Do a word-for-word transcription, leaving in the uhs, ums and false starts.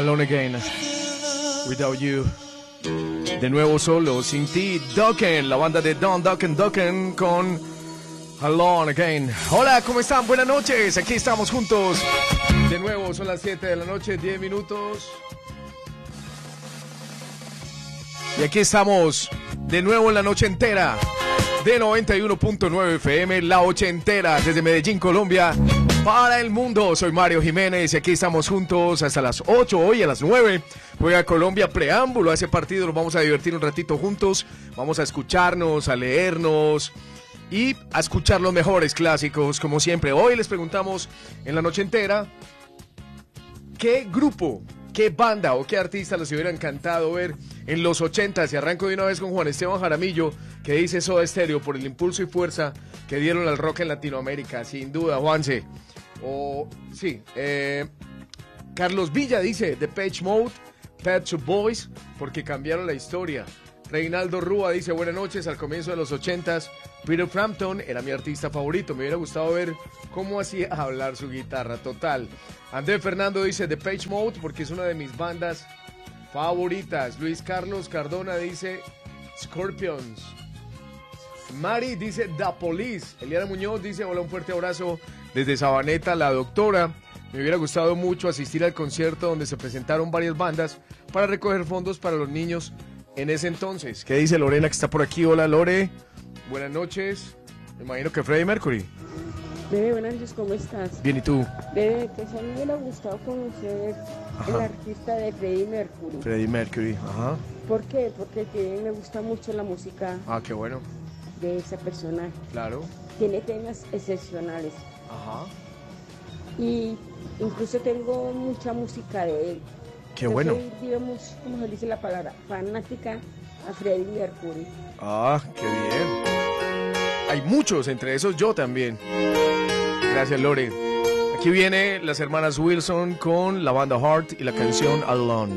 Alone Again, Without You. De nuevo solo, sin ti, Dokken, la banda de Don Dokken Dokken con Alone Again. Hola, ¿cómo están? Buenas noches, aquí estamos juntos. De nuevo, son las siete de la noche, diez minutos. Y aquí estamos, de nuevo en la noche entera, de noventa y uno punto nueve F M, la ochentera, desde Medellín, Colombia, para el mundo. Soy Mario Jiménez y aquí estamos juntos hasta las ocho. Hoy a las nueve juega Colombia preámbulo a ese partido. Nos vamos a divertir un ratito juntos. Vamos a escucharnos, a leernos y a escuchar los mejores clásicos, como siempre. Hoy les preguntamos en la noche entera ¿qué grupo, qué banda o qué artista les hubiera encantado ver en los ochentas? Y arranco de una vez con Juan Esteban Jaramillo, que dice Soda Stereo por el impulso y fuerza que dieron al rock en Latinoamérica, sin duda, Juanse. O, sí, eh, Carlos Villa dice Depeche Mode, Pet Shop Boys, porque cambiaron la historia. Reinaldo Rúa dice buenas noches, al comienzo de los ochentas, Peter Frampton era mi artista favorito, me hubiera gustado ver cómo hacía hablar su guitarra, total. Andrés Fernando dice Depeche Mode, porque es una de mis bandas favoritas. Luis Carlos Cardona dice Scorpions. Mari dice The Police. Eliana Muñoz dice hola, un fuerte abrazo desde Sabaneta, la doctora. Me hubiera gustado mucho asistir al concierto donde se presentaron varias bandas para recoger fondos para los niños en ese entonces. ¿Qué dice Lorena, que está por aquí? Hola, Lore, buenas noches. Me imagino que Freddie Mercury. Bebe, buenas noches, ¿cómo estás? Bien, ¿y tú? Bebe, pues a mí me hubiera gustado conocer Ajá. el artista de Freddie Mercury. Freddie Mercury, ajá. ¿Por qué? Porque que me gusta mucho la música Ah, qué bueno. de ese personaje. Claro. Tiene temas excepcionales. Ajá. Y incluso tengo mucha música de él. Qué Yo bueno. soy, digamos, como se dice la palabra, fanática a Freddie Mercury. Ah, qué bien. Hay muchos, entre esos yo también. Gracias, Lore. Aquí viene las hermanas Wilson con la banda Heart y la canción Alone.